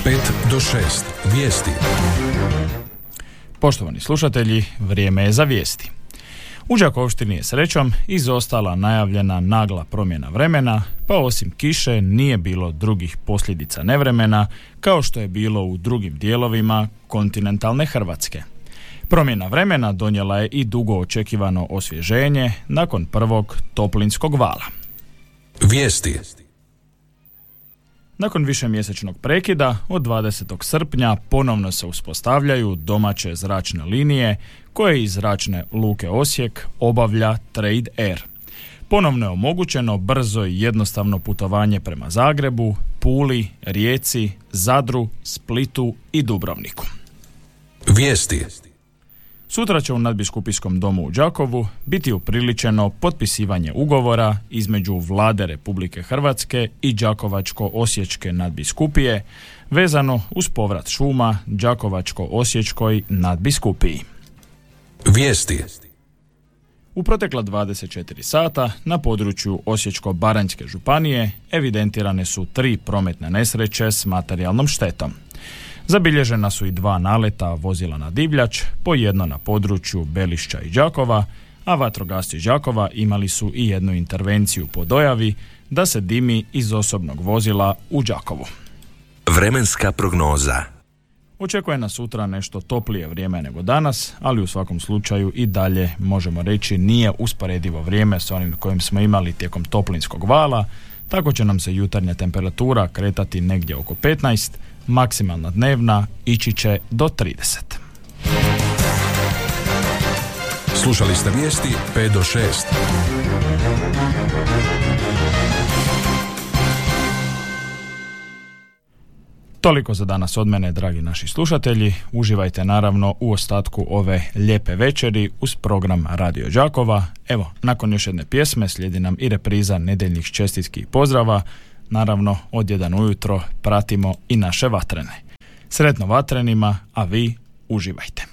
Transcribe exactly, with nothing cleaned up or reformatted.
pet do šest. Vijesti. Poštovani slušatelji, vrijeme je za vijesti. U Đakovštini je srećom izostala najavljena nagla promjena vremena, pa osim kiše nije bilo drugih posljedica nevremena, kao što je bilo u drugim dijelovima kontinentalne Hrvatske. Promjena vremena donijela je i dugo očekivano osvježenje nakon prvog toplinskog vala. Vijesti. Nakon višemjesečnog prekida, od dvadesetog srpnja ponovno se uspostavljaju domaće zračne linije koje iz zračne luke Osijek obavlja Trade Air. Ponovno je omogućeno brzo i jednostavno putovanje prema Zagrebu, Puli, Rijeci, Zadru, Splitu i Dubrovniku. Vijesti. Sutra će u Nadbiskupijskom domu u Đakovu biti upriličeno potpisivanje ugovora između Vlade Republike Hrvatske i Đakovačko-osječke nadbiskupije vezano uz povrat šuma Đakovačko-osječkoj nadbiskupiji. Vijesti. U protekla dvadeset četiri sata na području Osječko-baranjske županije evidentirane su tri prometne nesreće s materijalnom štetom. Zabilježena su i dva naleta vozila na divljač, po jedno na području Belišća i Đakova, a vatrogasci Đakova imali su i jednu intervenciju po dojavi da se dimi iz osobnog vozila u Đakovu. Vremenska prognoza. Očekuje nas sutra nešto toplije vrijeme nego danas, ali u svakom slučaju i dalje možemo reći nije usporedivo vrijeme s onim kojim smo imali tijekom toplinskog vala, tako će nam se jutarnja temperatura kretati negdje oko petnaest, maksimalna dnevna ići će do trideset. Slušali ste vijesti pet do šest. Toliko za danas od mene, dragi naši slušatelji. Uživajte naravno u ostatku ove lijepe večeri uz program Radio Đakova. Evo, nakon još jedne pjesme slijedi nam i repriza nedjeljnih čestitki i pozdrava. Naravno, od jedan ujutro pratimo i naše vatrene. Sretno vatrenima, a vi uživajte.